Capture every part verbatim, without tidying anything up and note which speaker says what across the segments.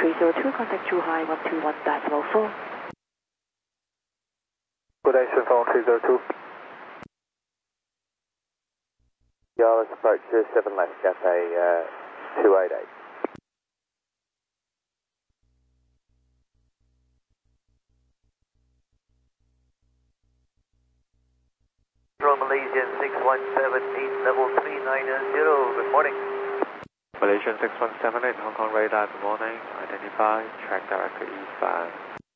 Speaker 1: three zero two, contact Zhuhai one two one decimal four.
Speaker 2: Good day, Shenzhen three zero two. Yaris approach zero seven left, Cathay uh, two eight eight.
Speaker 3: From Malaysian six one seven eight level three nine zero, good morning.
Speaker 4: Malaysian six one seven eight, Hong Kong radar, good morning. Identify, track director E five.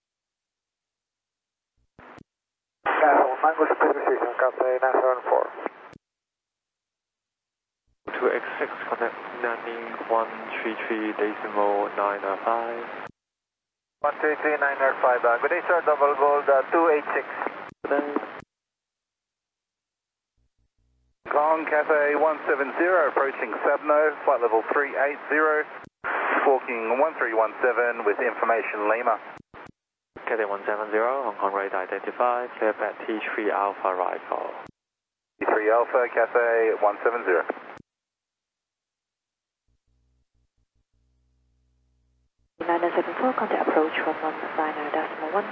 Speaker 2: Mango Specification, Cathay nine seven four.
Speaker 4: two X six, connect Nani one three three decimal nine five.
Speaker 2: one three three nine five, uh, good day sir, double gold uh, two eight six.
Speaker 4: Good day.
Speaker 2: Kong Cathay one seven zero, approaching Sabno, flight level three eight zero, squawking one three one seven with information Lima.
Speaker 4: Cathay one seven zero, Hong Kong radar identified, clear back T three Alpha right call.
Speaker 2: T three Alpha, Cathay one seven zero.
Speaker 1: nine seven four, contact approach from one nine decimal one.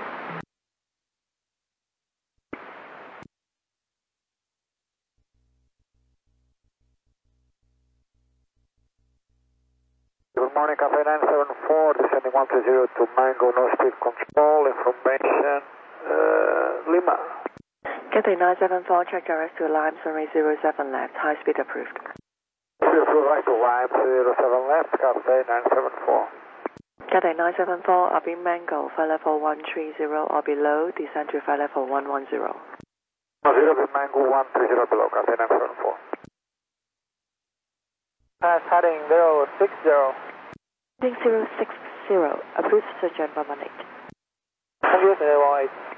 Speaker 2: Good morning, Cathay nine seven four, descending one two zero to Mango, no speed control, information, uh, Lima.
Speaker 1: Cathay nine seven four, check direct to Lime, runway zero seven left, high speed approved.
Speaker 2: zero two right to Lime, zero seven left, Cathay nine seven four.
Speaker 1: Cathay nine seven four, up in Mango, flight level one three zero or below, descend to flight level one one zero.
Speaker 2: zero to Mango one three zero below, Cathay nine seven four. Pass heading zero six zero.
Speaker 1: Heading zero six zero, approved search and one one eight.
Speaker 2: Thank you, zero one eight.